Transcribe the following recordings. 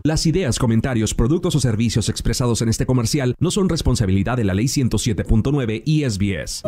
Las ideas, comentarios, productos o servicios expresados en este comercial no son responsabilidad de la Ley 107.9 y SBS.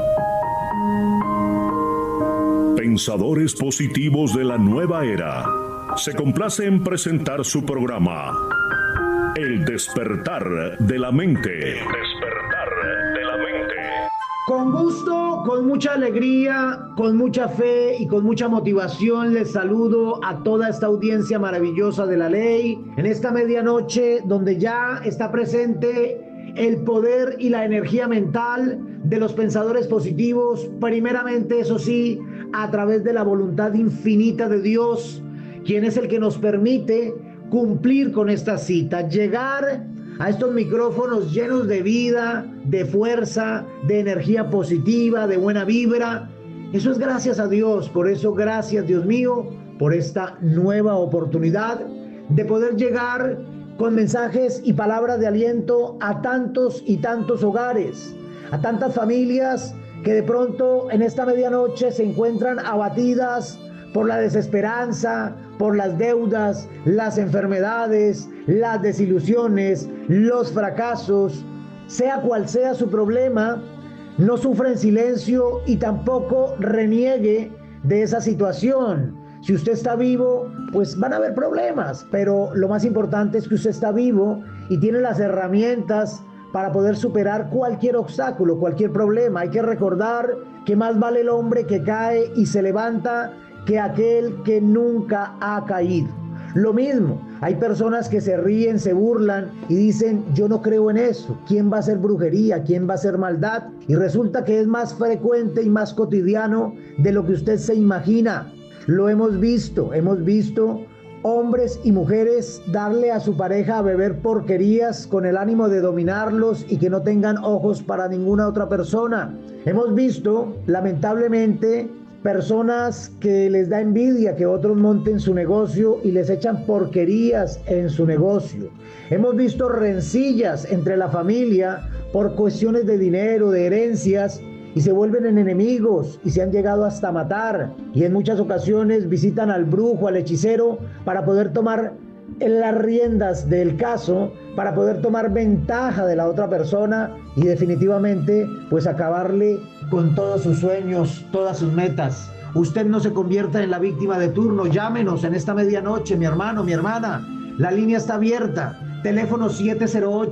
Pensadores positivos de la nueva era. Se complace en presentar su programa El despertar de la mente. El despertar de la mente. Con gusto, con mucha alegría, con mucha fe y con mucha motivación les saludo a toda esta audiencia maravillosa de la ley en esta medianoche donde ya está presente el poder y la energía mental de los pensadores positivos, primeramente, eso sí, a través de la voluntad infinita de Dios, quien es el que nos permite cumplir con esta cita, llegar a estos micrófonos llenos de vida, de fuerza, de energía positiva, de buena vibra. Eso es gracias a Dios. Por eso, gracias, Dios mío, por esta nueva oportunidad de poder llegar con mensajes y palabras de aliento a tantos y tantos hogares, a tantas familias que de pronto en esta medianoche se encuentran abatidas por la desesperanza, por las deudas, las enfermedades, las desilusiones, los fracasos. Sea cual sea su problema, no sufra en silencio y tampoco reniegue de esa situación. Si usted está vivo, pues van a haber problemas, pero lo más importante es que usted está vivo y tiene las herramientas para poder superar cualquier obstáculo, cualquier problema. Hay que recordar que más vale el hombre que cae y se levanta que aquel que nunca ha caído. Lo mismo, hay personas que se ríen, se burlan y dicen, yo no creo en eso. ¿Quién va a hacer brujería? ¿Quién va a hacer maldad? Y resulta que es más frecuente y más cotidiano de lo que usted se imagina. Lo hemos visto hombres y mujeres darle a su pareja a beber porquerías con el ánimo de dominarlos y que no tengan ojos para ninguna otra persona. Hemos visto, lamentablemente, personas que les da envidia que otros monten su negocio y les echan porquerías en su negocio. Hemos visto rencillas entre la familia por cuestiones de dinero, de herencias, y se vuelven en enemigos y se han llegado hasta matar. Y en muchas ocasiones visitan al brujo, al hechicero, para poder tomar las riendas del caso, para poder tomar ventaja de la otra persona y definitivamente pues acabarle con todos sus sueños, todas sus metas. Usted no se convierta en la víctima de turno. Llámenos en esta medianoche, mi hermano, mi hermana. La línea está abierta. Teléfono 708